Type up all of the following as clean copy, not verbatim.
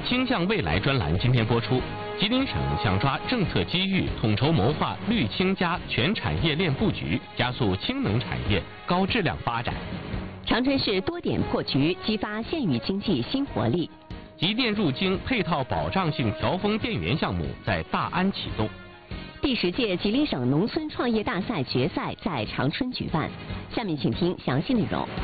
倾向未来专栏今天播出。吉林省想抓政策机遇，统筹谋划绿氢加全产业链布局，加速氢能产业高质量发展。 长春市多点破局，激发县域经济新活力。 集电入京配套保障性调峰电源项目在大安启动。 第10届吉林省农村创业大赛决赛在长春举办。下面请听详细内容。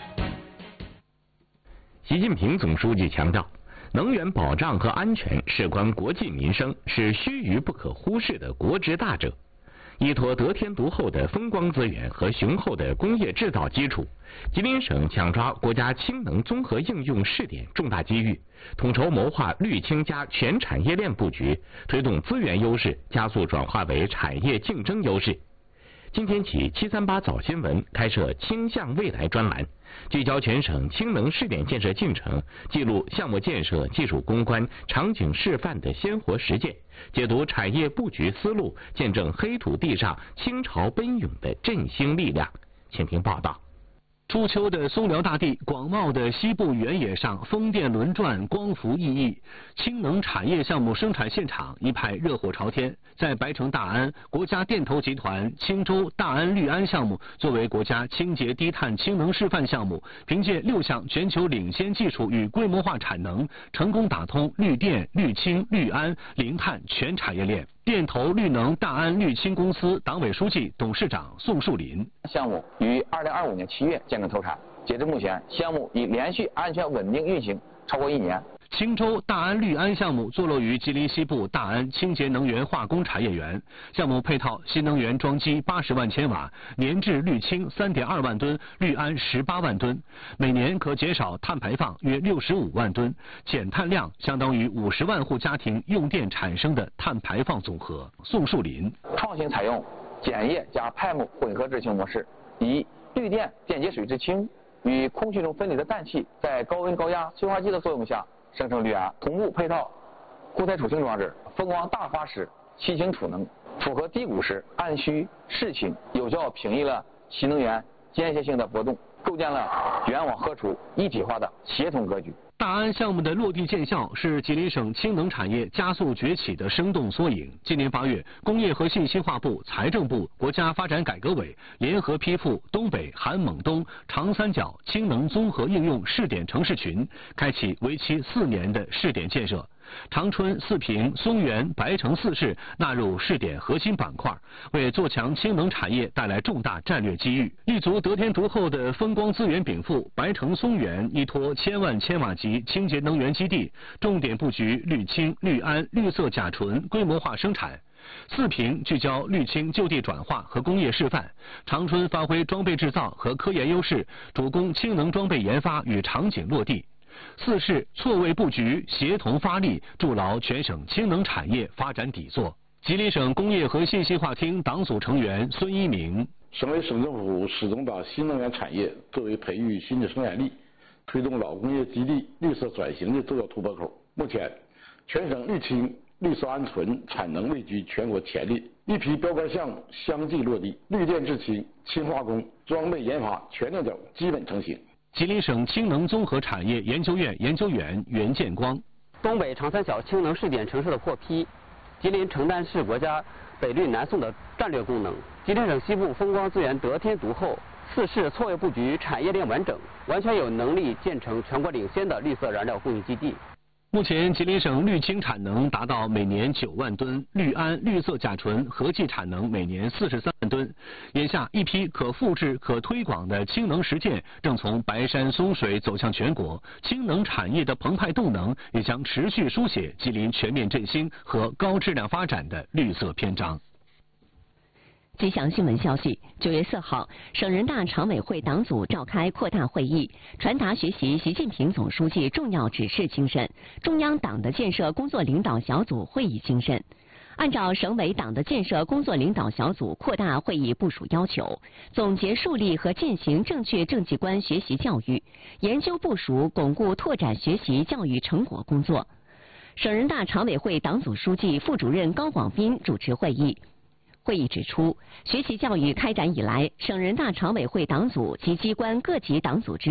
习近平总书记强调，能源保障和安全事关国计民生，是须臾不可忽视的国之大者。依托得天独厚的风光资源和雄厚的工业制造基础，吉林省抢抓国家氢能综合应用试点重大机遇，统筹谋划绿氢加全产业链布局，推动资源优势加速转化为产业竞争优势。今天起，738早新闻开设氢向未来专栏，聚焦全省氢能试点建设进程，记录项目建设、技术攻关、场景示范的鲜活实践，解读产业布局思路，见证黑土地上倾巢奔涌的振兴力量。请听报道。 初秋的松辽大地，广袤的西部原野上，风电轮转，光伏熠熠。氢能产业项目生产现场一派热火朝天。在白城大安，国家电投集团青州大安绿安项目作为国家清洁低碳氢能示范项目，凭借6项全球领先技术与规模化产能，成功打通绿电、绿氢、绿安、零碳全产业链。电投绿能大安绿氢公司党委书记、董事长宋树林： 项目于2025年7月建成投产，截至目前，项目已连续安全稳定运行超过1年。 青州大安绿安项目坐落于吉林西部大安清洁能源化工产业园，项目配套新能源装机80万千瓦，年制绿氢3.2万吨，绿安18万吨，每年可减少碳排放约65万吨，减碳量相当于50万户家庭用电产生的碳排放总和。宋树林： 创新采用碱液加派木混合制氢模式，以绿电电解水之氢与空气中分离的氮气在高温高压催化剂的作用下生成绿安，同步配套固态储氢装置，风光大发时吸氢储能，符合低谷时按需释氢，有效平抑了新能源间歇性的波动，构建了源网荷出一体化的协同格局。 大安项目的落地见效，是吉林省氢能产业加速崛起的生动缩影。今年8月，工业和信息化部、财政部、国家发展改革委联合批复东北、韩蒙东、长三角氢能综合应用试点城市群，开启为期4年的试点建设。长春、四平、松原、白城4市纳入试点核心板块，为做强氢能产业带来重大战略机遇。立足得天独厚的风光资源禀赋，白城松原依托1000万千瓦级清洁能源基地，重点布局绿氢、绿安、绿色甲醇规模化生产。四平聚焦绿氢就地转化和工业示范，长春发挥装备制造和科研优势，主攻氢能装备研发与场景落地。4市错位布局，协同发力，筑牢全省氢能产业发展底座。吉林省工业和信息化厅党组成员孙一鸣： 省委省政府始终把新能源产业作为培育新的生产力、推动老工业基地绿色转型的重要突破口。目前，全省绿氢、绿色鹌鹑产能位居全国前列，一批标杆项目相继落地，绿电制氢、氢化工、装备研发全链条基本成型。 吉林省氢能综合产业研究院研究员袁建光： 东北长三角氢能试点城市的获批，吉林承担是国家北绿南送的战略功能。吉林省西部风光资源得天独厚，4市错位布局，产业链完整，完全有能力建成全国领先的绿色燃料供应基地。 目前，吉林省绿氢产能达到每年9万吨，绿安、绿色甲醇合计产能每年43万吨。眼下，一批可复制、可推广的氢能实践正从白山松水走向全国，氢能产业的澎湃动能也将持续书写吉林全面振兴和高质量发展的绿色篇章。 吉祥新闻消息，9月4号，省人大常委会党组召开扩大会议，传达学习习近平总书记重要指示精神，中央党的建设工作领导小组会议精神。按照省委党的建设工作领导小组扩大会议部署要求，总结树立和践行正确政绩观学习教育，研究部署巩固拓展学习教育成果工作。省人大常委会党组书记、副主任高广斌主持会议。会议指出，学习教育开展以来，省人大常委会党组及机关各级党组织